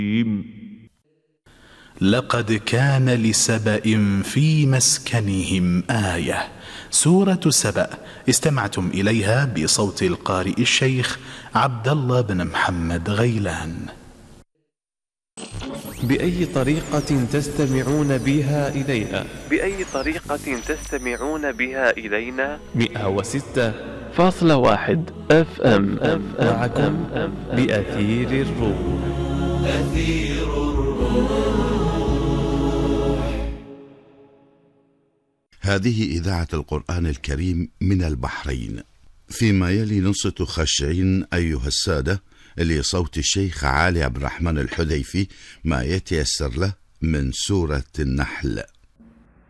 لقد كان لسبأ في مسكنهم آية. سورة سبأ استمعتم إليها بصوت القارئ الشيخ عبد الله بن محمد غيلان. بأي طريقة تستمعون بها إلينا؟ بأي طريقة تستمعون بها إلينا؟ 106.1 FM معكم بأثير الروح. أثير الروح. هذه إذاعة القرآن الكريم من البحرين. فيما يلي ننصت خاشعين أيها السادة لصوت الشيخ علي عبد الرحمن الحذيفي ما يتيسر له من سورة النحل.